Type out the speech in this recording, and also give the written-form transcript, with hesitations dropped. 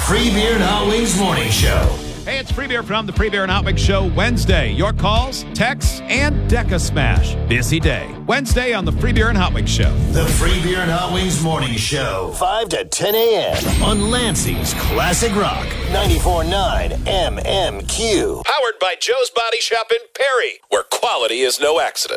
Free Beer and Hot Wings Morning Show. Hey, it's Free Beer from the Free Beer and Hot Wings Show Wednesday. Your calls, texts, and Deca Smash. Busy day. Wednesday on the Free Beer and Hot Wings Show. The Free Beer and Hot Wings Morning Show. 5 to 10 a.m. on Lansing's Classic Rock. 94.9 MMQ. Powered by Joe's Body Shop in Perry, where quality is no accident.